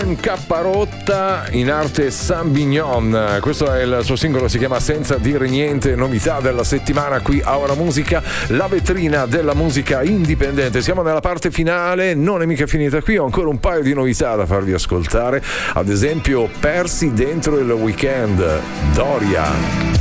San Capparotta, in arte San Bignon. Questo è il suo singolo, si chiama Senza dire niente. Novità della settimana qui a Ora Musica, la vetrina della musica indipendente. Siamo nella parte finale, non è mica finita qui, ho ancora un paio di novità da farvi ascoltare. Ad esempio, Persi dentro il weekend, Doria.